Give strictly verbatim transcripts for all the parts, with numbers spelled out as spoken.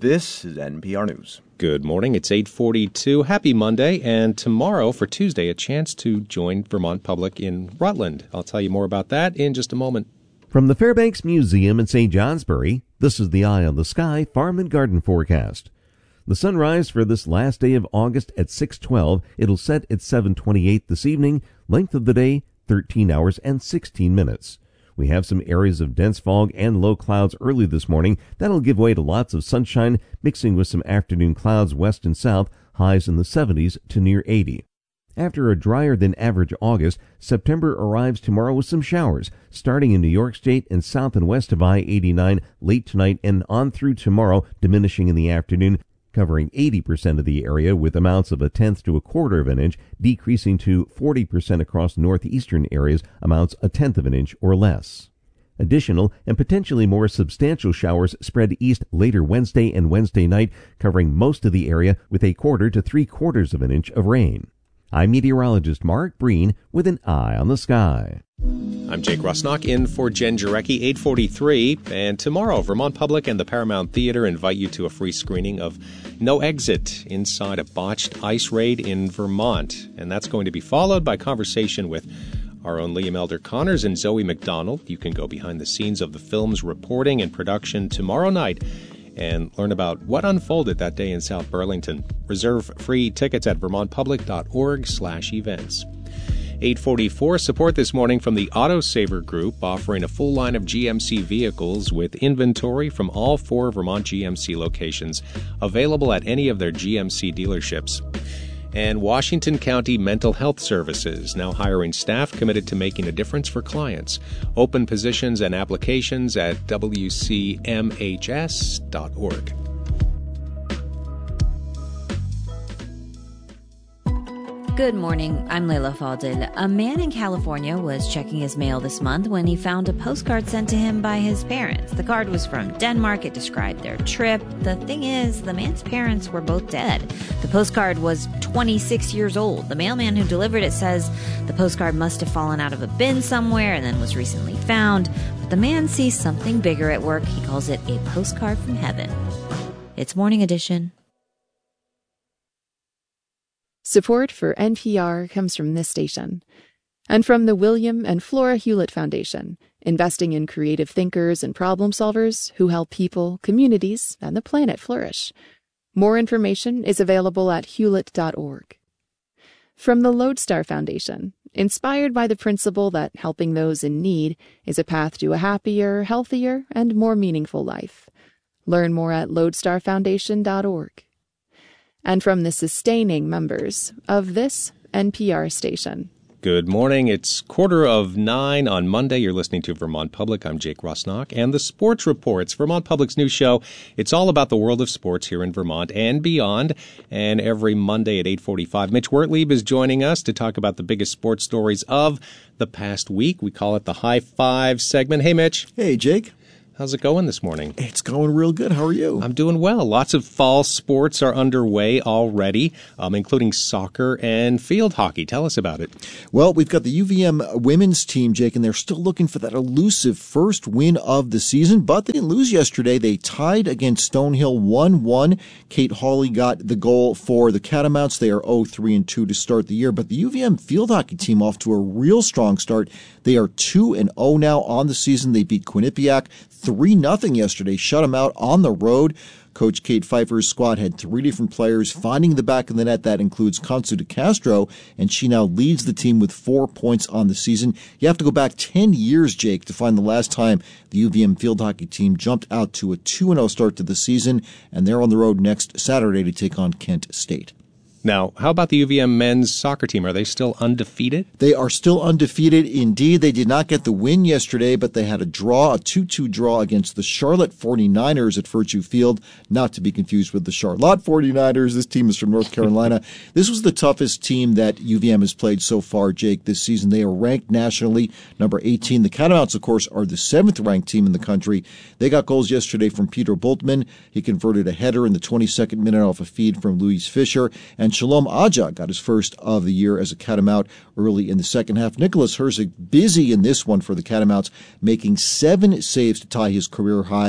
This is N P R News. Good morning. It's eight forty-two. Happy Monday. And tomorrow, for Tuesday, a chance to join Vermont Public in Rutland. I'll tell you more about that in just a moment. From the Fairbanks Museum in Saint Johnsbury, this is the Eye on the Sky Farm and Garden Forecast. The sunrise for this last day of August at six twelve. It'll set at seven twenty-eight this evening. Length of the day, thirteen hours and sixteen minutes. We have some areas of dense fog and low clouds early this morning. That'll give way to lots of sunshine, mixing with some afternoon clouds west and south, highs in the seventies to near eighty. After a drier than average August, September arrives tomorrow with some showers, starting in New York State and south and west of I eighty-nine late tonight and on through tomorrow, diminishing in the afternoon, covering eighty percent of the area with amounts of a tenth to a quarter of an inch, decreasing to forty percent across northeastern areas, amounts a tenth of an inch or less. Additional and potentially more substantial showers spread east later Wednesday and Wednesday night, covering most of the area with a quarter to three quarters of an inch of rain. I'm meteorologist Mark Breen with an eye on the sky. I'm Jake Rusnock in for Jen Jarecki, eight forty-three. And tomorrow, Vermont Public and the Paramount Theater invite you to a free screening of No Exit inside a botched ice raid in Vermont. And that's going to be followed by conversation with our own Liam Elder Connors and Zoe McDonald. You can go behind the scenes of the film's reporting and production tomorrow night and learn about what unfolded that day in South Burlington. Reserve free tickets at vermontpublic.org slash events. eight forty-four, support this morning from the Autosaver Group, offering a full line of G M C vehicles with inventory from all four Vermont G M C locations, available at any of their G M C dealerships. And Washington County Mental Health Services, now hiring staff committed to making a difference for clients. Open positions and applications at w c m h s dot org. Good morning, I'm Layla Faldil. A man in California was checking his mail this month when he found a postcard sent to him by his parents. The card was from Denmark. It described their trip. The thing is, the man's parents were both dead. The postcard was twenty-six years old. The mailman who delivered it says the postcard must have fallen out of a bin somewhere and then was recently found. But the man sees something bigger at work. He calls it a postcard from heaven. It's Morning Edition. Support for N P R comes from this station and from the William and Flora Hewlett Foundation, investing in creative thinkers and problem solvers who help people, communities, and the planet flourish. More information is available at hewlett dot org. From the Lodestar Foundation, inspired by the principle that helping those in need is a path to a happier, healthier, and more meaningful life. Learn more at lodestar foundation dot org. And from the sustaining members of this N P R station. Good morning. It's quarter of nine on Monday. You're listening to Vermont Public. I'm Jake Rusnock. And the Sports Reports, Vermont Public's new show. It's all about the world of sports here in Vermont and beyond. And every Monday at eight forty-five, Mitch Wertlieb is joining us to talk about the biggest sports stories of the past week. We call it the High Five segment. Hey, Mitch. Hey, Jake. How's it going this morning? It's going real good. How are you? I'm doing well. Lots of fall sports are underway already, um, including soccer and field hockey. Tell us about it. Well, we've got the U V M women's team, Jake, and they're still looking for that elusive first win of the season, but they didn't lose yesterday. They tied against Stonehill one one. Kate Hawley got the goal for the Catamounts. They are oh three and two to start the year, but the U V M field hockey team off to a real strong start. They are two and oh now on the season. They beat Quinnipiac three nothing yesterday, shut them out on the road. Coach Kate Pfeiffer's squad had three different players finding the back of the net. That includes Consu de Castro, and she now leads the team with four points on the season. You have to go back ten years, Jake, to find the last time the U V M field hockey team jumped out to a two and oh start to the season, and they're on the road next Saturday to take on Kent State. Now, how about the U V M men's soccer team? Are they still undefeated? They are still undefeated. Indeed, they did not get the win yesterday, but they had a draw, a two two draw against the Charlotte forty-niners at Virtue Field, not to be confused with the Charlotte forty-niners. This team is from North Carolina. This was the toughest team that U V M has played so far, Jake, this season. They are ranked nationally, number eighteen. The Catamounts, of course, are the seventh-ranked team in the country. They got goals yesterday from Peter Bultman. He converted a header in the twenty-second minute off a feed from Luis Fisher, and Shalom Aja got his first of the year as a Catamount early in the second half. Nicholas Herzig busy in this one for the Catamounts, making seven saves to tie his career high.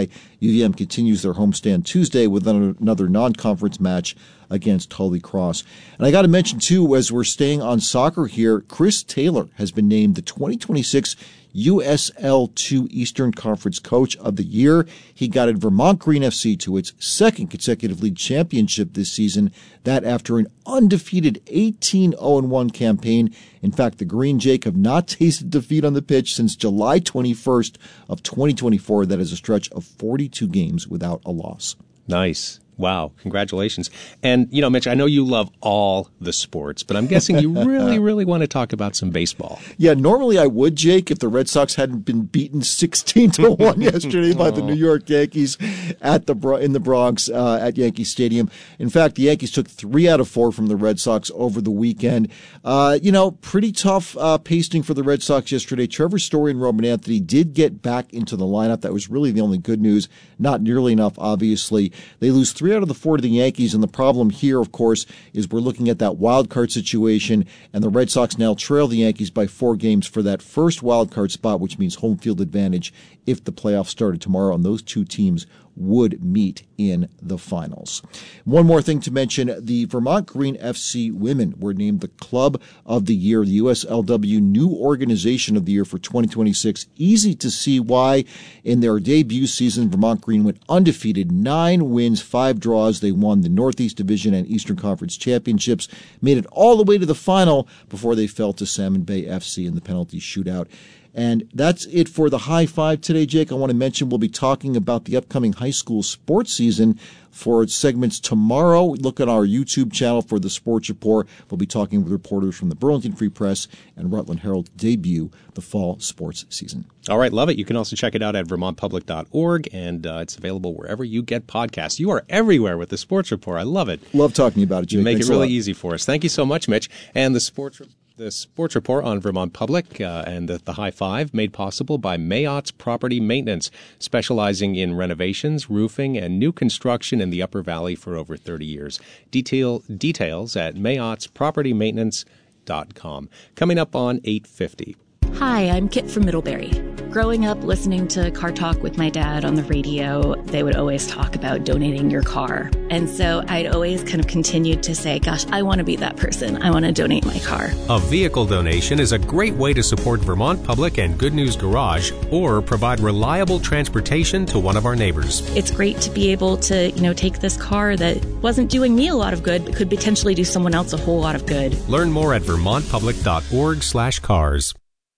U V M continues their homestand Tuesday with another non-conference match against Holy Cross. And I got to mention, too, as we're staying on soccer here, Chris Taylor has been named the twenty twenty-six U S L two Eastern Conference Coach of the Year. He guided Vermont Green F C to its second consecutive league championship this season, that after an undefeated eighteen oh one campaign. In fact, the Green Jake have not tasted defeat on the pitch since July twenty-first of twenty twenty-four. That is a stretch of forty-two games without a loss. Nice. Wow. Congratulations. And, you know, Mitch, I know you love all the sports, but I'm guessing you really, really want to talk about some baseball. Yeah, normally I would, Jake, if the Red Sox hadn't been beaten sixteen to one yesterday by the New York Yankees at the in the Bronx uh, at Yankee Stadium. In fact, the Yankees took three out of four from the Red Sox over the weekend. Uh, you know, pretty tough uh, pasting for the Red Sox yesterday. Trevor Story and Roman Anthony did get back into the lineup. That was really the only good news. Not nearly enough, obviously. They lose three out of the four to the Yankees, and the problem here, of course, is we're looking at that wild card situation, and the Red Sox now trail the Yankees by four games for that first wild card spot, which means home field advantage if the playoffs started tomorrow, and those two teams would meet in the finals. One more thing to mention, the Vermont Green F C women were named the Club of the Year, the U S L W New Organization of the Year for twenty twenty-six. Easy to see why. In their debut season, Vermont Green went undefeated, nine wins, five draws. They won the Northeast Division and Eastern Conference Championships, made it all the way to the final before they fell to Salmon Bay F C in the penalty shootout. And that's it for the High Five today, Jake. I want to mention we'll be talking about the upcoming high school sports season for segments tomorrow. Look at our YouTube channel for the Sports Report. We'll be talking with reporters from the Burlington Free Press and Rutland Herald to debut the fall sports season. All right, love it. You can also check it out at vermont public dot org, and uh, it's available wherever you get podcasts. You are everywhere with the Sports Report. I love it. Love talking about it, Jake. You make Thanks it really easy for us. Thank you so much, Mitch. And the Sports Report. The Sports Report on Vermont Public uh, and the, the High Five made possible by Mayottes Property Maintenance, specializing in renovations, roofing, and new construction in the Upper Valley for over thirty years. Detail, details at mayotts property maintenance dot com. Coming up on eight fifty. Hi, I'm Kit from Middlebury. Growing up listening to Car Talk with my dad on the radio, they would always talk about donating your car. And so I'd always kind of continued to say, gosh, I want to be that person. I want to donate my car. A vehicle donation is a great way to support Vermont Public and Good News Garage, or provide reliable transportation to one of our neighbors. It's great to be able to, you know, take this car that wasn't doing me a lot of good, but could potentially do someone else a whole lot of good. Learn more at vermont public dot org slash cars.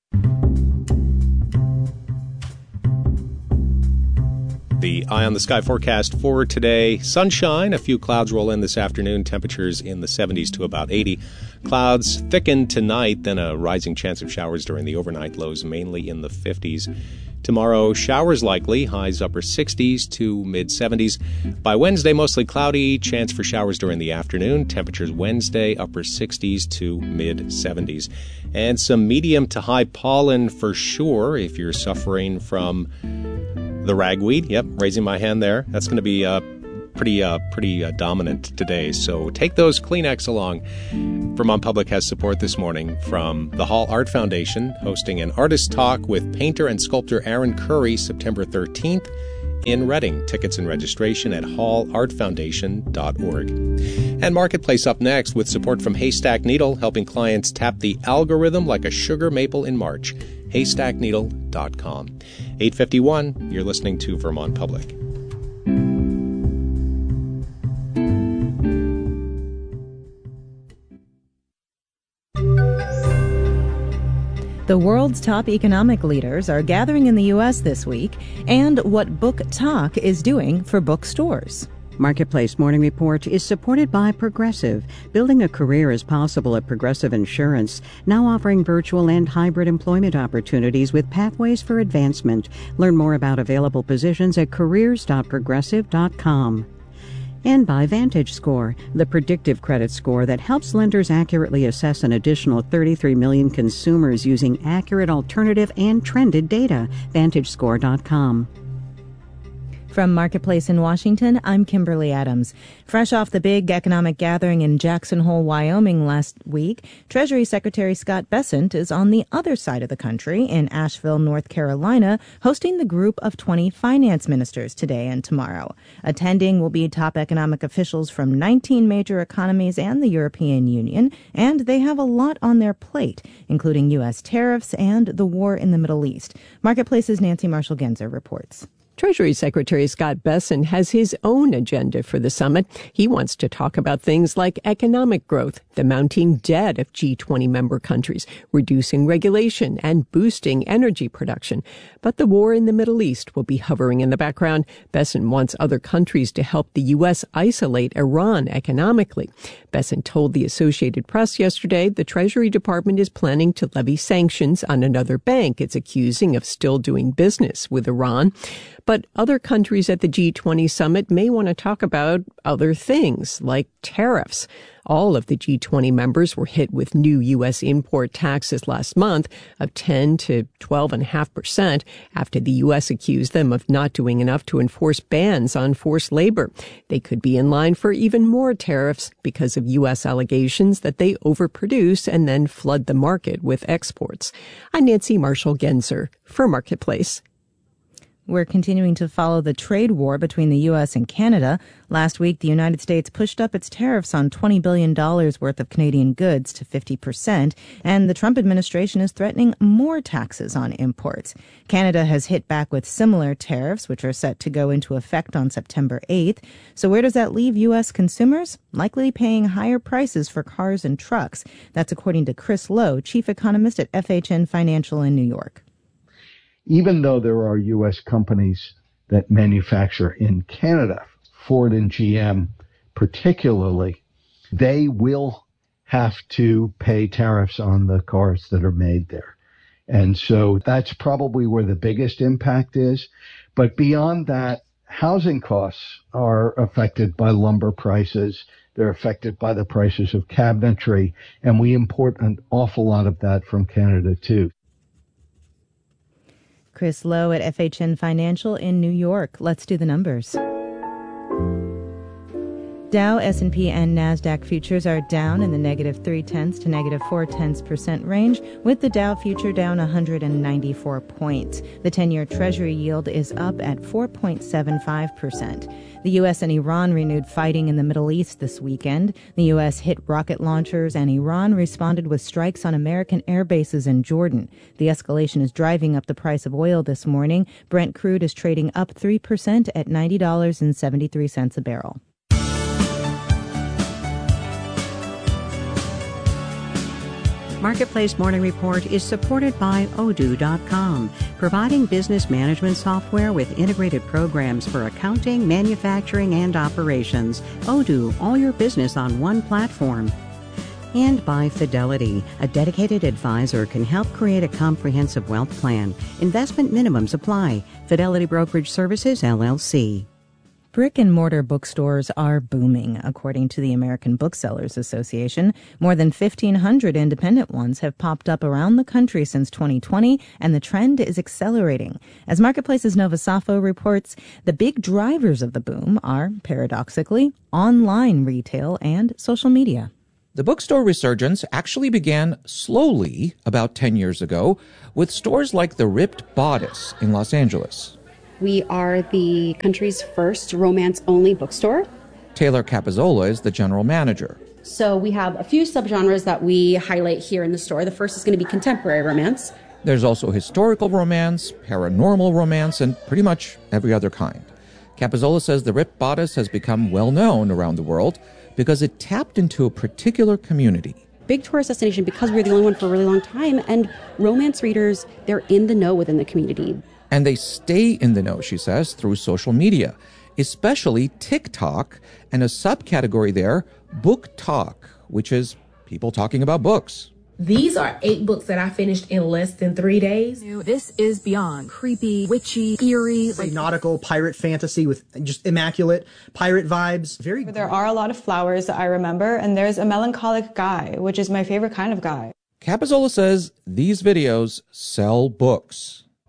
The Eye on the Sky forecast for today. Sunshine, a few clouds roll in this afternoon, temperatures in the seventies to about eighty. Clouds thicken tonight, then a rising chance of showers during the overnight, lows mainly in the fifties. Tomorrow, showers likely, highs upper sixties to mid-seventies. By Wednesday, mostly cloudy, chance for showers during the afternoon. Temperatures Wednesday, upper sixties to mid-seventies. And some medium to high pollen for sure if you're suffering from the ragweed. Yep, raising my hand there. That's going to be uh, pretty uh, pretty uh, dominant today. So take those Kleenex along. Vermont Public has support this morning from the Hall Art Foundation, hosting an artist talk with painter and sculptor Aaron Curry September thirteenth in Reading. Tickets and registration at hall art foundation dot org. And Marketplace up next with support from Haystack Needle, helping clients tap the algorithm like a sugar maple in March. haystack needle dot com. eight fifty-one, you're listening to Vermont Public. The world's top economic leaders are gathering in the U S this week, and what Book Talk is doing for bookstores. Marketplace Morning Report is supported by Progressive. Building a career is possible at Progressive Insurance, now offering virtual and hybrid employment opportunities with pathways for advancement. Learn more about available positions at careers dot progressive dot com. And by VantageScore, the predictive credit score that helps lenders accurately assess an additional thirty-three million consumers using accurate alternative and trended data. vantage score dot com. From Marketplace in Washington, I'm Kimberly Adams. Fresh off the big economic gathering in Jackson Hole, Wyoming last week, Treasury Secretary Scott Bessent is on the other side of the country in Asheville, North Carolina, hosting the group of twenty finance ministers today and tomorrow. Attending will be top economic officials from nineteen major economies and the European Union, and they have a lot on their plate, including U S tariffs and the war in the Middle East. Marketplace's Nancy Marshall-Genzer reports. Treasury Secretary Scott Bessent has his own agenda for the summit. He wants to talk about things like economic growth, the mounting debt of G twenty member countries, reducing regulation, and boosting energy production. But the war in the Middle East will be hovering in the background. Bessent wants other countries to help the U S isolate Iran economically. Bessent told the Associated Press yesterday the Treasury Department is planning to levy sanctions on another bank it's accusing of still doing business with Iran. But other countries at the G twenty summit may want to talk about other things, like tariffs. All of the G twenty members were hit with new U S import taxes last month of ten to twelve point five percent after the U S accused them of not doing enough to enforce bans on forced labor. They could be in line for even more tariffs because of U S allegations that they overproduce and then flood the market with exports. I'm Nancy Marshall-Genzer for Marketplace. We're continuing to follow the trade war between the U S and Canada. Last week, the United States pushed up its tariffs on twenty billion dollars worth of Canadian goods to fifty percent, and the Trump administration is threatening more taxes on imports. Canada has hit back with similar tariffs, which are set to go into effect on September eighth. So where does that leave U S consumers? Likely paying higher prices for cars and trucks. That's according to Chris Lowe, chief economist at F H N Financial in New York. Even though there are U S companies that manufacture in Canada, Ford and G M particularly, they will have to pay tariffs on the cars that are made there. And so that's probably where the biggest impact is. But beyond that, housing costs are affected by lumber prices. They're affected by the prices of cabinetry, and we import an awful lot of that from Canada too. Chris Lowe at F H N Financial in New York. Let's do the numbers. Dow, S and P, and NASDAQ futures are down in the negative three-tenths to negative four-tenths percent range, with the Dow future down one hundred ninety-four points. The ten-year Treasury yield is up at four point seven five percent. The U S and Iran renewed fighting in the Middle East this weekend. The U S hit rocket launchers, and Iran responded with strikes on American air bases in Jordan. The escalation is driving up the price of oil this morning. Brent crude is trading up three percent at ninety dollars and seventy-three cents a barrel. Marketplace Morning Report is supported by Odoo dot com, providing business management software with integrated programs for accounting, manufacturing, and operations. Odoo, all your business on one platform. And by Fidelity, a dedicated advisor can help create a comprehensive wealth plan. Investment minimums apply. Fidelity Brokerage Services, L L C. Brick-and-mortar bookstores are booming, according to the American Booksellers Association. More than fifteen hundred independent ones have popped up around the country since twenty twenty, and the trend is accelerating. As Marketplace's Nova Safo reports, the big drivers of the boom are, paradoxically, online retail and social media. The bookstore resurgence actually began slowly about ten years ago with stores like the Ripped Bodice in Los Angeles. We are the country's first romance-only bookstore. Taylor Capizzola is the general manager. So we have a few subgenres that we highlight here in the store. The first is going to be contemporary romance. There's also historical romance, paranormal romance, and pretty much every other kind. Capizzola says the Ripped Bodice has become well-known around the world because it tapped into a particular community. Big tourist destination because we were the only one for a really long time, and romance readers, they're in the know within the community. And they stay in the know, she says, through social media, especially TikTok, and a subcategory there, Book Talk, which is people talking about books. These are eight books that I finished in less than three days. This is beyond creepy, witchy, eerie. Like nautical pirate fantasy with just immaculate pirate vibes. Very. There are a lot of flowers that I remember, and there's a melancholic guy, which is my favorite kind of guy. Capizzola says these videos sell books.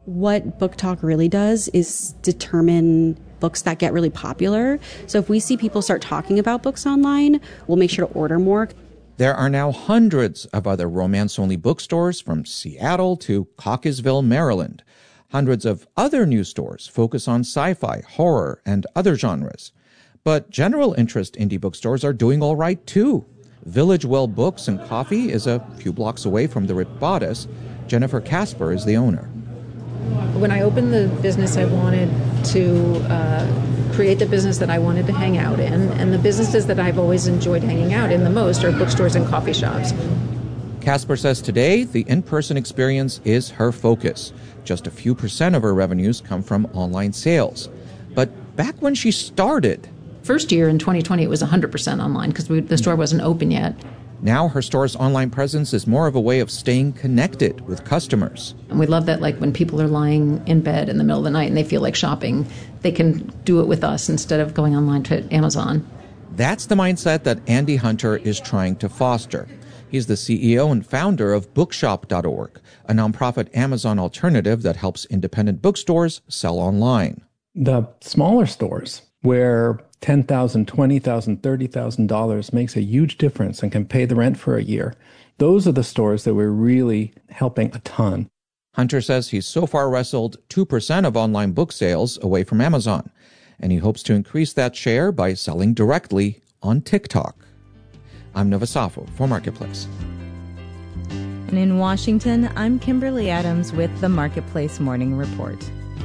What Book Talk really does is determine books that get really popular. So if we see people start talking about books online, we'll make sure to order more. There are now hundreds of other romance-only bookstores from Seattle to Cockeysville, Maryland. Hundreds of other news stores focus on sci-fi, horror, and other genres. But general interest indie bookstores are doing all right, too. Village Well Books and Coffee is a few blocks away from the Rip Bodice. Jennifer Casper is the owner. When I opened the business, I wanted to uh, create the business that I wanted to hang out in, and the businesses that I've always enjoyed hanging out in the most are bookstores and coffee shops. Casper says today the in-person experience is her focus. Just a few percent of her revenues come from online sales. But back when she started... First year in twenty twenty, it was one hundred percent online because the store wasn't open yet. Now her store's online presence is more of a way of staying connected with customers. And we love that, like, when people are lying in bed in the middle of the night and they feel like shopping, they can do it with us instead of going online to Amazon. That's the mindset that Andy Hunter is trying to foster. He's the C E O and founder of bookshop dot org, a nonprofit Amazon alternative that helps independent bookstores sell online. The smaller stores where ten thousand dollars, twenty thousand dollars, thirty thousand dollars makes a huge difference and can pay the rent for a year. Those are the stores that we're really helping a ton. Hunter says he's so far wrestled two percent of online book sales away from Amazon, and he hopes to increase that share by selling directly on TikTok. I'm Nova Safo for Marketplace. And in Washington, I'm Kimberly Adams with the Marketplace Morning Report.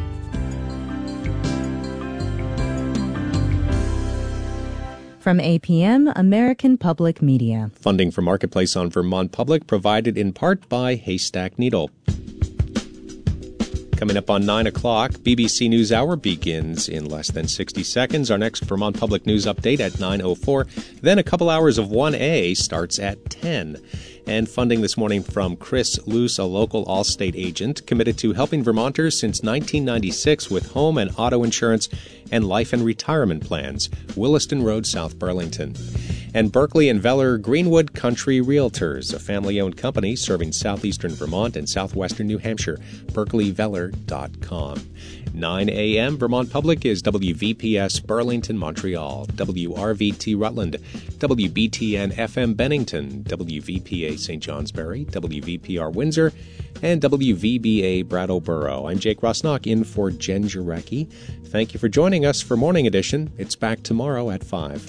From A P M, American Public Media. Funding for Marketplace on Vermont Public provided in part by Haystack Needle. Coming up on nine o'clock, B B C NewsHour begins in less than sixty seconds. Our next Vermont Public News update at nine oh four. Then a couple hours of one A starts at ten. And funding this morning from Chris Luce, a local Allstate agent committed to helping Vermonters since nineteen ninety-six with home and auto insurance and life and retirement plans. Williston Road, South Burlington. And Berkeley and Veller Greenwood Country Realtors, a family-owned company serving southeastern Vermont and southwestern New Hampshire. berkeley veller dot com. nine a.m. Vermont Public is W V P S Burlington, Montreal, W R V T Rutland, W B T N F M Bennington, W V P A Saint Johnsbury, W V P R Windsor, and W V B A Brattleboro. I'm Jake Rosnock in for Jen Jarecki. Thank you for joining us for Morning Edition. It's back tomorrow at five.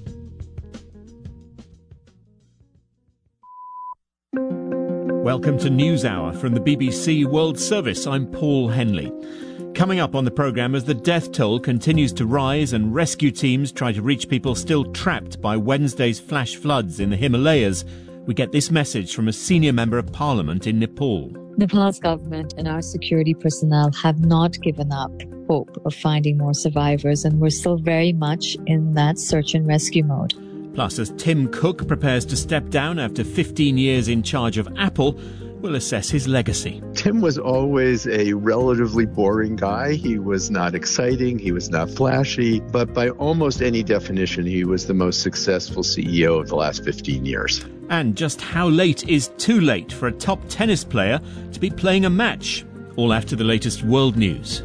Welcome to NewsHour from the B B C World Service. I'm Paul Henley. Coming up on the programme, as the death toll continues to rise and rescue teams try to reach people still trapped by Wednesday's flash floods in the Himalayas, we get this message from a senior member of parliament in Nepal. Nepal's government and our security personnel have not given up hope of finding more survivors, and we're still very much in that search and rescue mode. Plus, as Tim Cook prepares to step down after fifteen years in charge of Apple, we'll assess his legacy. Tim was always a relatively boring guy. He was not exciting. He was not flashy. But by almost any definition, he was the most successful C E O of the last fifteen years. And just how late is too late for a top tennis player to be playing a match? All after the latest world news.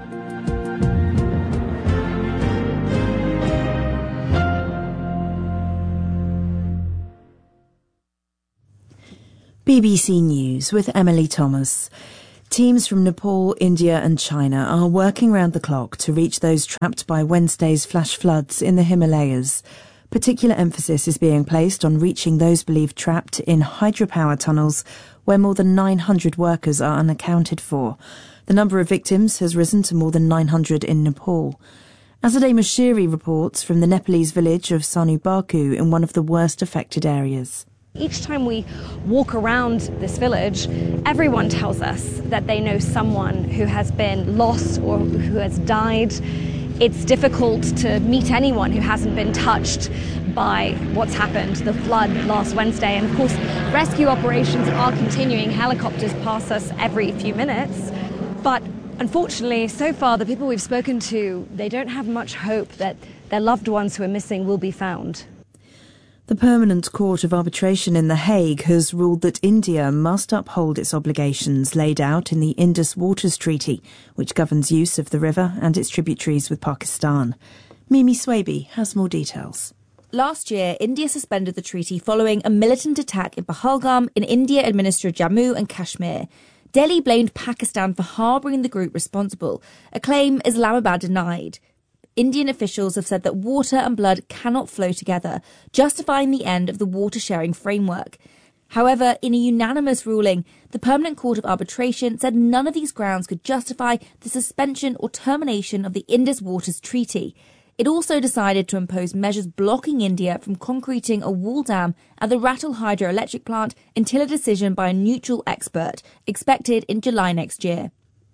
B B C News with Emily Thomas. Teams from Nepal, India and China are working round the clock to reach those trapped by Wednesday's flash floods in the Himalayas. Particular emphasis is being placed on reaching those believed trapped in hydropower tunnels where more than nine hundred workers are unaccounted for. The number of victims has risen to more than nine hundred in Nepal. Azadeh Moshiri reports from the Nepalese village of Sanu Baku in one of the worst affected areas. Each time we walk around this village, everyone tells us that they know someone who has been lost or who has died. It's difficult to meet anyone who hasn't been touched by what's happened, the flood last Wednesday. And of course, rescue operations are continuing. Helicopters pass us every few minutes. But unfortunately, so far, the people we've spoken to, they don't have much hope that their loved ones who are missing will be found. The Permanent Court of Arbitration in The Hague has ruled that India must uphold its obligations laid out in the Indus Waters Treaty, which governs use of the river and its tributaries with Pakistan. Mimi Swaby has more details. Last year, India suspended the treaty following a militant attack in Pahalgam in India-administered Jammu and Kashmir. Delhi blamed Pakistan for harbouring the group responsible, a claim Islamabad denied. Indian officials have said that water and blood cannot flow together, justifying the end of the water-sharing framework. However, in a unanimous ruling, the Permanent Court of Arbitration said none of these grounds could justify the suspension or termination of the Indus Waters Treaty. It also decided to impose measures blocking India from concreting a wall dam at the Ratle hydroelectric plant until a decision by a neutral expert, expected in July next year.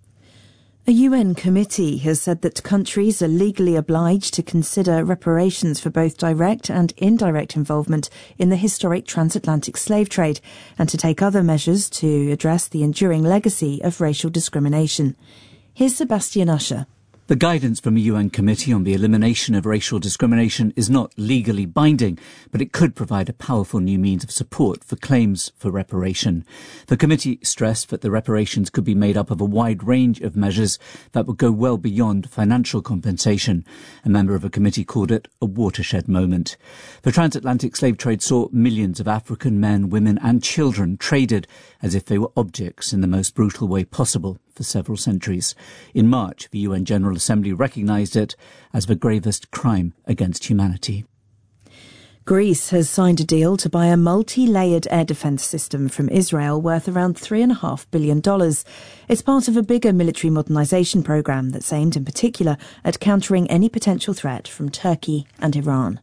A U N committee has said that countries are legally obliged to consider reparations for both direct and indirect involvement in the historic transatlantic slave trade and to take other measures to address the enduring legacy of racial discrimination. Here's Sebastian Usher. The guidance from a U N committee on the elimination of racial discrimination is not legally binding, but it could provide a powerful new means of support for claims for reparation. The committee stressed that the reparations could be made up of a wide range of measures that would go well beyond financial compensation. A member of a committee called it a watershed moment. The transatlantic slave trade saw millions of African men, women and children traded as if they were objects in the most brutal way possible for several centuries. In March, the U N General Assembly recognised it as the gravest crime against humanity. Greece has signed a deal to buy a multi-layered air defence system from Israel worth around three point five billion dollars. It's part of a bigger military modernisation programme that's aimed in particular at countering any potential threat from Turkey and Iran.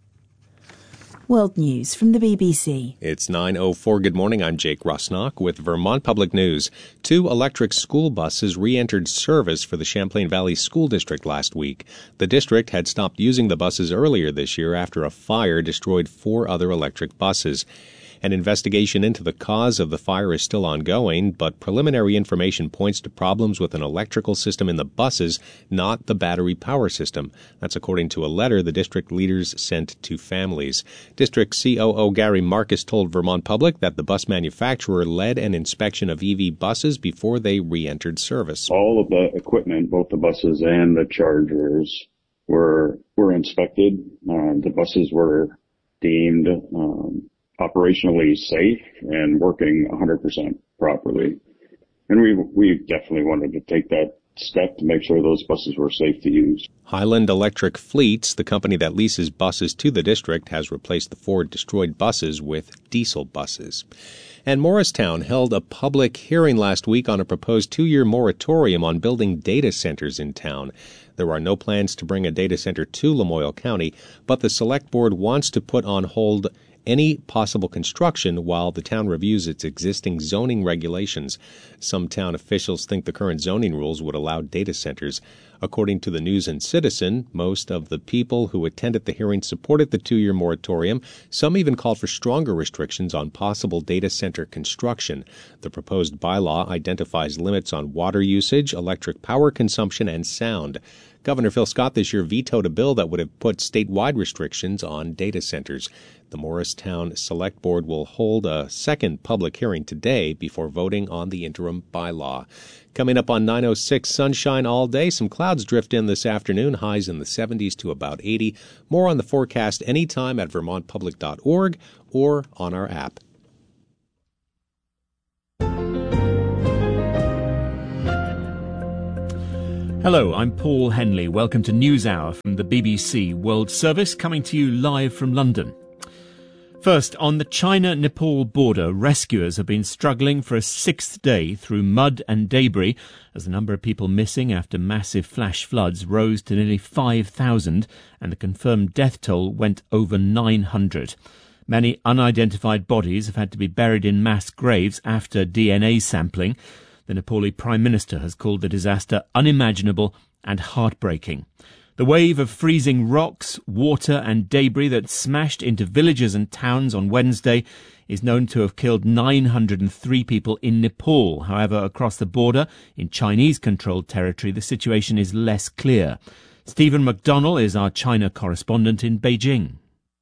World News from the B B C. It's nine oh four. Good morning. I'm Jake Rosnock with Vermont Public News. Two electric school buses re-entered service for the Champlain Valley School District last week. The district had stopped using the buses earlier this year after a fire destroyed four other electric buses. An investigation into the cause of the fire is still ongoing, but preliminary information points to problems with an electrical system in the buses, not the battery power system. That's according to a letter the district leaders sent to families. District C O O Gary Marcus told Vermont Public that the bus manufacturer led an inspection of E V buses before they re-entered service. All of the equipment, both the buses and the chargers, were were inspected. Uh, the buses were deemed um, operationally safe and working one hundred percent properly. And we we definitely wanted to take that step to make sure those buses were safe to use. Highland Electric Fleets, the company that leases buses to the district, has replaced the four destroyed buses with diesel buses. And Morristown held a public hearing last week on a proposed two-year moratorium on building data centers in town. There are no plans to bring a data center to Lamoille County, but the Select Board wants to put on hold any possible construction while the town reviews its existing zoning regulations. Some town officials think the current zoning rules would allow data centers. According to the News and Citizen, most of the people who attended the hearing supported the two-year moratorium. Some even called for stronger restrictions on possible data center construction. The proposed bylaw identifies limits on water usage, electric power consumption, and sound. Governor Phil Scott this year vetoed a bill that would have put statewide restrictions on data centers. The Morristown Select Board will hold a second public hearing today before voting on the interim bylaw. Coming up on nine oh six, sunshine all day. Some clouds drift in this afternoon, highs in the seventies to about eighty. More on the forecast anytime at vermont public dot org or on our app. Hello, I'm Paul Henley. Welcome to NewsHour from the B B C World Service, coming to you live from London. First, on the China-Nepal border, rescuers have been struggling for a sixth day through mud and debris as the number of people missing after massive flash floods rose to nearly five thousand and the confirmed death toll went over nine hundred. Many unidentified bodies have had to be buried in mass graves after D N A sampling. The Nepali Prime Minister has called the disaster unimaginable and heartbreaking. The wave of freezing rocks, water and debris that smashed into villages and towns on Wednesday is known to have killed nine hundred three people in Nepal. However, across the border, in Chinese-controlled territory, the situation is less clear. Stephen McDonnell is our China correspondent in Beijing.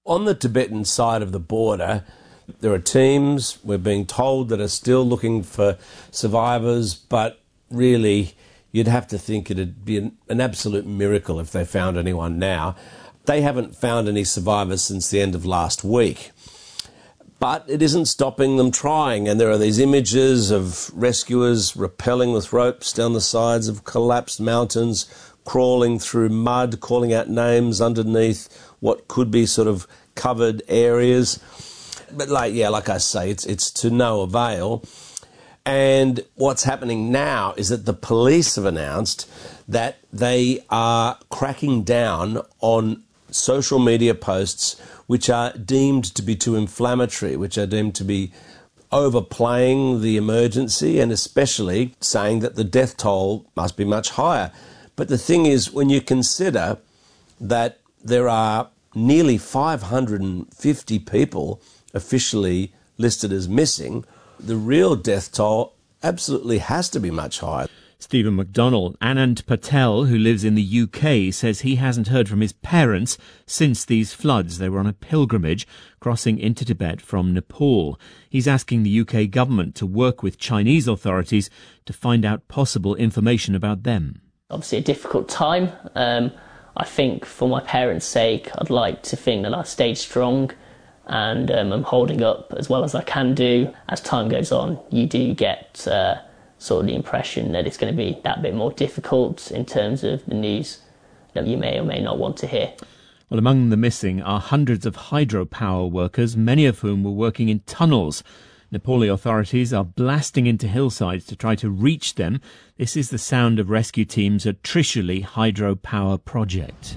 On the Tibetan side of the border, there are teams, we're being told, that are still looking for survivors, but really you'd have to think it'd be an, an absolute miracle if they found anyone now. They haven't found any survivors since the end of last week. But it isn't stopping them trying, and there are these images of rescuers rappelling with ropes down the sides of collapsed mountains, crawling through mud, calling out names underneath what could be sort of covered areas. But like, yeah, like I say, it's it's to no avail. And what's happening now is that the police have announced that they are cracking down on social media posts which are deemed to be too inflammatory, which are deemed to be overplaying the emergency, and especially saying that the death toll must be much higher. But the thing is, when you consider that there are nearly five hundred fifty people officially listed as missing, the real death toll absolutely has to be much higher. Stephen McDonnell. Anand Patel, who lives in the U K, says he hasn't heard from his parents since these floods. They were on a pilgrimage crossing into Tibet from Nepal. He's asking the U K government to work with Chinese authorities to find out possible information about them. Obviously a difficult time. Um, I think for my parents' sake, I'd like to think that I stayed strong and um, I'm holding up as well as I can do. As time goes on, you do get uh, sort of the impression that it's going to be that bit more difficult in terms of the news that you may or may not want to hear. Well, among the missing are hundreds of hydropower workers, many of whom were working in tunnels. Nepali authorities are blasting into hillsides to try to reach them. This is the sound of rescue teams at Trishuli hydropower project.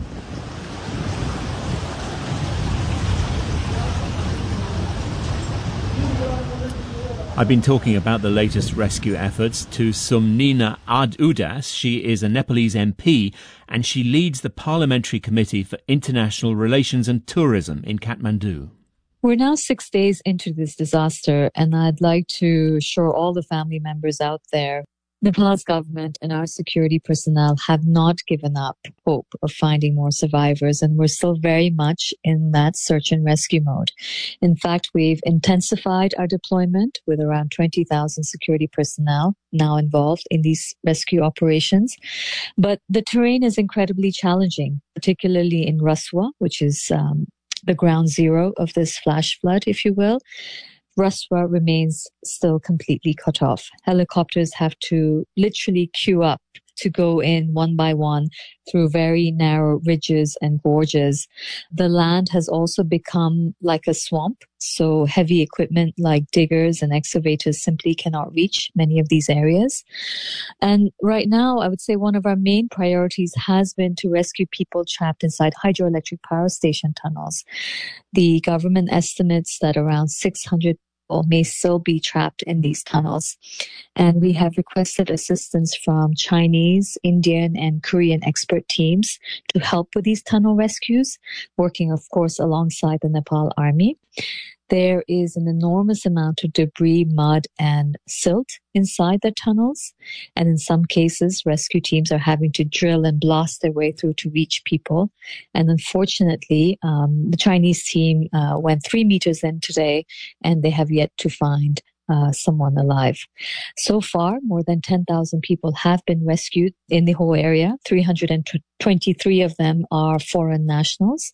I've been talking about the latest rescue efforts to Sumnina Ad-Udas. She is a Nepalese M P and she leads the Parliamentary Committee for International Relations and Tourism in Kathmandu. We're now six days into this disaster, and I'd like to assure all the family members out there, Nepal's government and our security personnel have not given up hope of finding more survivors, and we're still very much in that search and rescue mode. In fact, we've intensified our deployment with around twenty thousand security personnel now involved in these rescue operations. But the terrain is incredibly challenging, particularly in Raswa, which is um, the ground zero of this flash flood, if you will. Raswa remains still completely cut off. Helicopters have to literally queue up to go in one by one through very narrow ridges and gorges. The land has also become like a swamp, so heavy equipment like diggers and excavators simply cannot reach many of these areas. And right now, I would say one of our main priorities has been to rescue people trapped inside hydroelectric power station tunnels. The government estimates that around six hundred people may still be trapped in these tunnels. And we have requested assistance from Chinese, Indian, and Korean expert teams to help with these tunnel rescues, working, of course, alongside the Nepal Army. There is an enormous amount of debris, mud, and silt inside the tunnels. And in some cases, rescue teams are having to drill and blast their way through to reach people. And unfortunately, um, the Chinese team uh, went three meters in today, and they have yet to find Uh, someone alive. So far, more than ten thousand people have been rescued in the whole area. three hundred twenty-three of them are foreign nationals.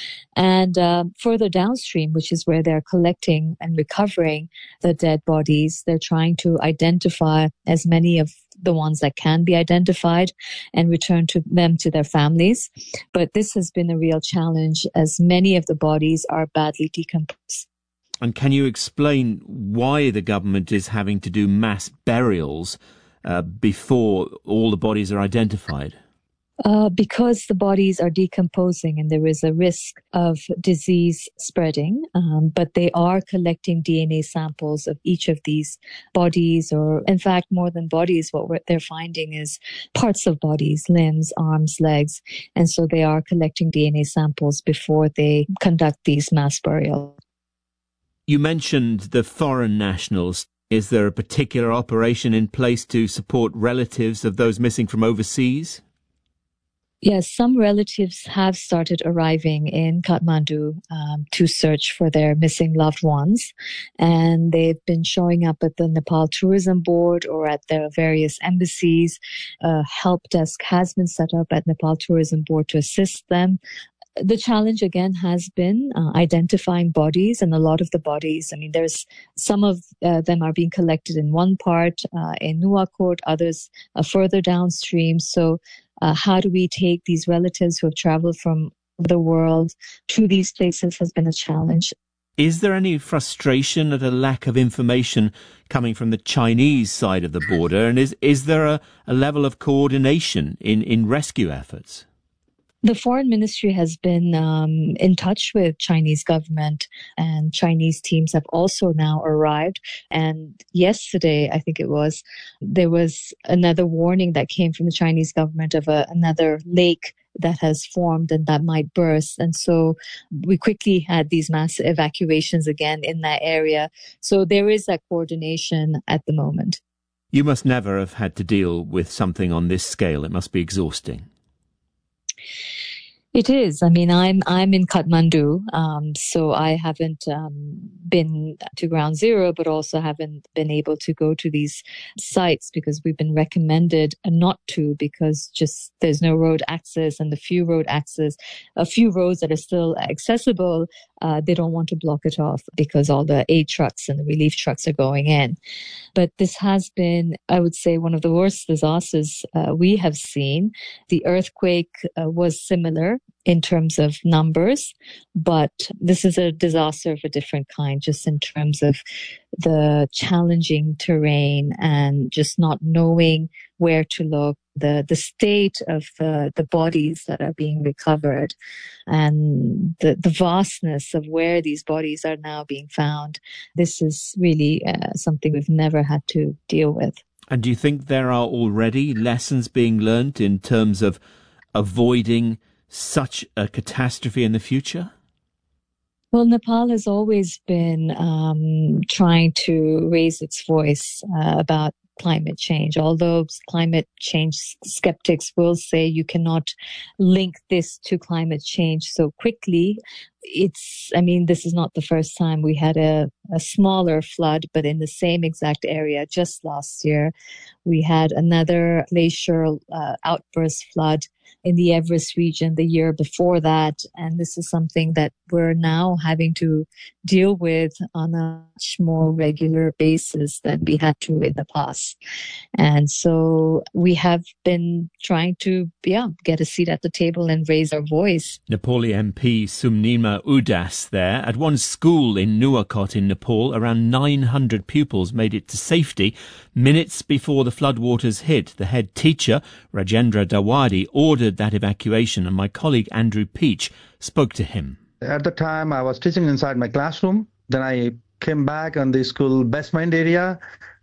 And uh, further downstream, which is where they're collecting and recovering the dead bodies, they're trying to identify as many of the ones that can be identified and return to them to their families. But this has been a real challenge, as many of the bodies are badly decomposed. And can you explain why the government is having to do mass burials uh, before all the bodies are identified? Uh, because the bodies are decomposing and there is a risk of disease spreading, um, but they are collecting D N A samples of each of these bodies, or in fact, more than bodies, what we're, they're finding is parts of bodies, limbs, arms, legs. And so they are collecting D N A samples before they conduct these mass burials. You mentioned the foreign nationals. Is there a particular operation in place to support relatives of those missing from overseas? Yes, some relatives have started arriving in Kathmandu um, to search for their missing loved ones. And they've been showing up at the Nepal Tourism Board or at their various embassies. A help desk has been set up at Nepal Tourism Board to assist them. The challenge, again, has been uh, identifying bodies, and a lot of the bodies, I mean, there's some of uh, them are being collected in one part uh, in Nuwakot, others uh, further downstream. So uh, how do we take these relatives who have traveled from the world to these places has been a challenge. Is there any frustration at a lack of information coming from the Chinese side of the border? And is, is there a, a level of coordination in, in rescue efforts? The foreign ministry has been um, in touch with Chinese government, and Chinese teams have also now arrived. And yesterday, I think it was, there was another warning that came from the Chinese government of a, another lake that has formed and that might burst. And so we quickly had these mass evacuations again in that area. So there is that coordination at the moment. You must never have had to deal with something on this scale. It must be exhausting. It is. I mean, I'm I'm in Kathmandu, um, so I haven't um, been to Ground Zero, but also haven't been able to go to these sites because we've been recommended not to, because just there's no road access, and the few road access, a few roads that are still accessible, uh, they don't want to block it off because all the aid trucks and the relief trucks are going in. But this has been, I would say, one of the worst disasters uh, we have seen. The earthquake uh, was similar in terms of numbers, but this is a disaster of a different kind, just in terms of the challenging terrain and just not knowing where to look, the, the state of the, the bodies that are being recovered, and the, the vastness of where these bodies are now being found. This is really uh, something we've never had to deal with. And do you think there are already lessons being learnt in terms of avoiding such a catastrophe in the future? Well, Nepal has always been um, trying to raise its voice uh, about climate change, although climate change skeptics will say you cannot link this to climate change so quickly. It's, I mean, this is not the first time. We had a, a smaller flood, but in the same exact area just last year. We had another glacial uh, outburst flood in the Everest region the year before that. And this is something that we're now having to deal with on a much more regular basis than we had to in the past. And so we have been trying to, yeah, get a seat at the table and raise our voice. Nepali M P Sumnima Udas there. At one school in Nuwakot in Nepal, around nine hundred pupils made it to safety minutes before the floodwaters hit. The head teacher, Rajendra Dawadi, ordered that evacuation, and my colleague Andrew Peach spoke to him. At the time, I was teaching inside my classroom. Then I came back on the school basement area.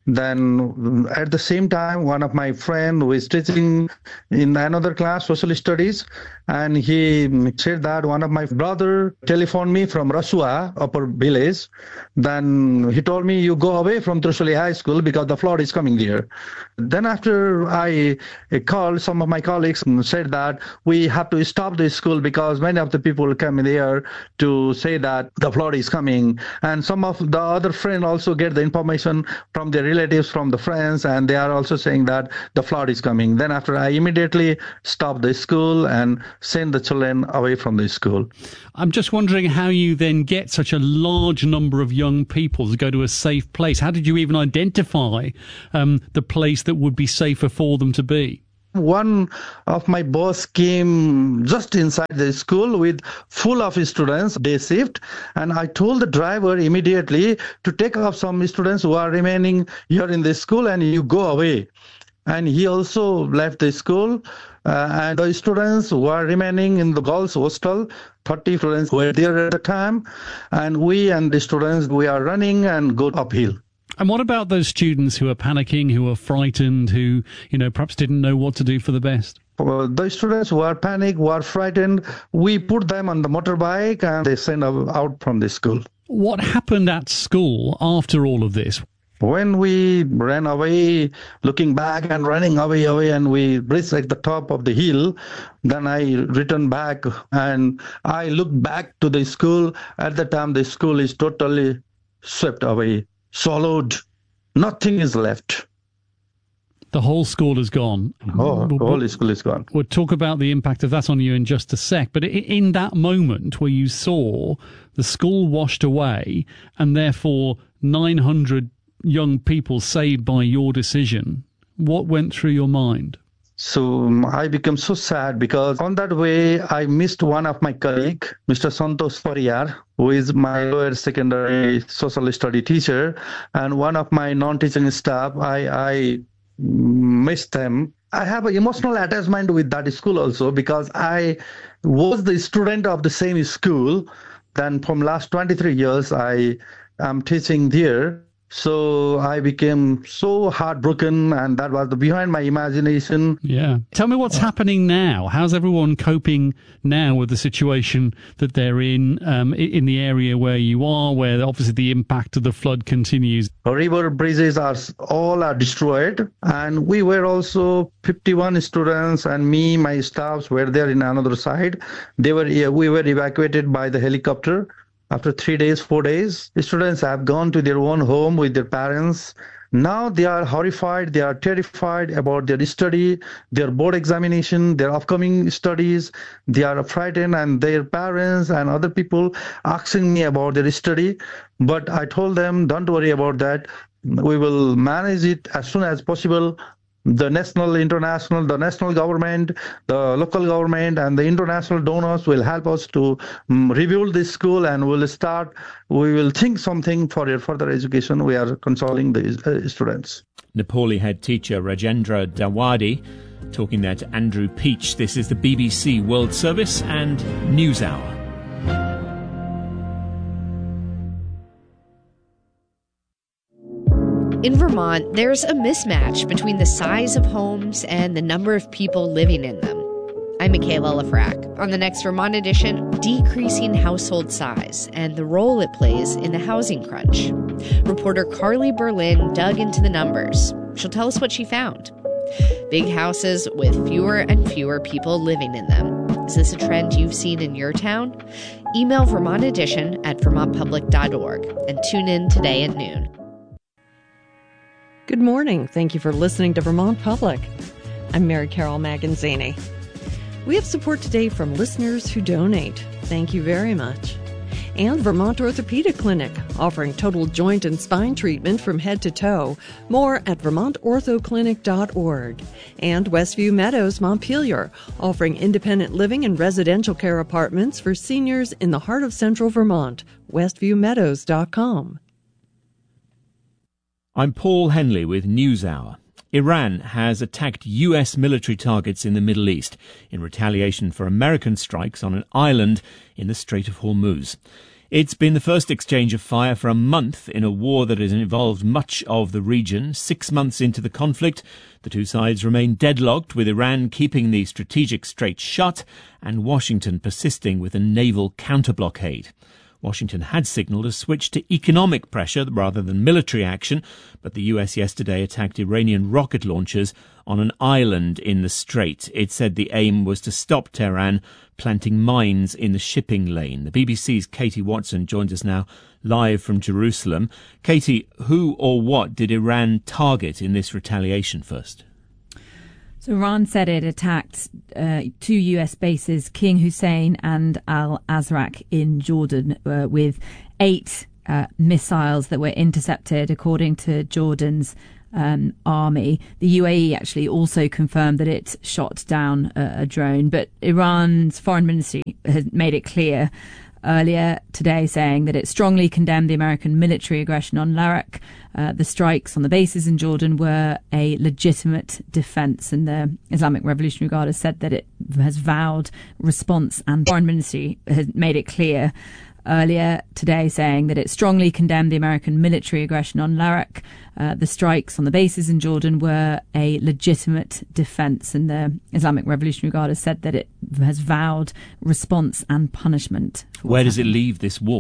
Then at the same time, one of my friend who is teaching in another class, social studies, and he said that one of my brother telephoned me from Rasua, upper village. Then he told me, you go away from Trishuli High School because the flood is coming there. Then after I called, some of my colleagues and said that we have to stop the school because many of the people come there to say that the flood is coming. And some of the other friends also get the information from their relatives, from the friends, and they are also saying that the flood is coming. Then after I immediately stopped the school and sent the children away from the school. I'm just wondering how you then get such a large number of young people to go to a safe place. How did you even identify um, the place that would be safer for them to be? One of my boss came just inside the school with full of students, day shift, and I told the driver immediately to take off some students who are remaining here in the school and you go away. And he also left the school, uh, and the students who are remaining in the girls' hostel, thirty students were there at the time, and we and the students, we are running and go uphill. And what about those students who are panicking, who are frightened, who, you know, perhaps didn't know what to do for the best? Well, the students who are panicked, who are frightened, we put them on the motorbike and they send them out from the school. What happened at school after all of this? When we ran away, looking back and running away, away, and we reached at the top of the hill, then I returned back and I looked back to the school. At the time, the school is totally swept away, swallowed. Nothing is left. The whole school is gone. Oh, the whole school is gone. We'll talk about the impact of that on you in just a sec. But in that moment where you saw the school washed away and therefore nine hundred young people saved by your decision, what went through your mind? So um, I became so sad because on that way, I missed one of my colleagues, Mister Santosh Pariyar, who is my lower secondary social study teacher, and one of my non-teaching staff. I, I missed them. I have an emotional attachment with that school also because I was the student of the same school. Then from last twenty-three years, I am teaching there. So I became so heartbroken, and that was the behind my imagination. Yeah. Tell me what's happening now. How's everyone coping now with the situation that they're in, um, in the area where you are, where obviously the impact of the flood continues? River bridges are all are destroyed, and we were also fifty-one students, and me, my staffs were there in another side. They were we were evacuated by the helicopter. After three days, four days, the students have gone to their own home with their parents. Now they are horrified, they are terrified about their study, their board examination, their upcoming studies. They are frightened, and their parents and other people asking me about their study. But I told them, don't worry about that. We will manage it as soon as possible. The national, international, the national government, the local government, and the international donors will help us to um, rebuild this school, and we'll start, we will think something for your further education. We are consoling the uh, students. Nepali head teacher Rajendra Dawadi talking there to Andrew Peach. This is the B B C World Service and NewsHour. In Vermont, there's a mismatch between the size of homes and the number of people living in them. I'm Michaela Lafrac. On the next Vermont edition, decreasing household size and the role it plays in the housing crunch. Reporter Carly Berlin dug into the numbers. She'll tell us what she found. Big houses with fewer and fewer people living in them. Is this a trend you've seen in your town? Email Vermont Edition at vermont public dot org and tune in today at noon. Good morning. Thank you for listening to Vermont Public. I'm Mary Carol Maganzini. We have support today from listeners who donate. Thank you very much. And Vermont Orthopedic Clinic, offering total joint and spine treatment from head to toe. More at vermont ortho clinic dot org. And Westview Meadows Montpelier, offering independent living and residential care apartments for seniors in the heart of central Vermont. westview meadows dot com. I'm Paul Henley with NewsHour. Iran has attacked U S military targets in the Middle East in retaliation for American strikes on an island in the Strait of Hormuz. It's been the first exchange of fire for a month in a war that has involved much of the region. Six months into the conflict, the two sides remain deadlocked, with Iran keeping the strategic strait shut and Washington persisting with a naval counter-blockade. Washington had signalled a switch to economic pressure rather than military action, but the U S yesterday attacked Iranian rocket launchers on an island in the strait. It said the aim was to stop Tehran planting mines in the shipping lane. The B B C's Katie Watson joins us now live from Jerusalem. Katie, who or what did Iran target in this retaliation first? So Iran said it attacked uh, two U S bases, King Hussein and Al Azraq in Jordan, uh, with eight uh, missiles that were intercepted, according to Jordan's um, army. The U A E actually also confirmed that it shot down a, a drone, but Iran's foreign ministry has made it clear earlier today, saying that it strongly condemned the American military aggression on Larak. Uh, the strikes on the bases in Jordan were a legitimate defence, and the Islamic Revolutionary Guard has said that it has vowed response, and the foreign ministry has made it clear earlier today, saying that it strongly condemned the American military aggression on Larak. Uh, the strikes on the bases in Jordan were a legitimate defence, and the Islamic Revolutionary Guard has said that it has vowed response and punishment. Where does it leave this war?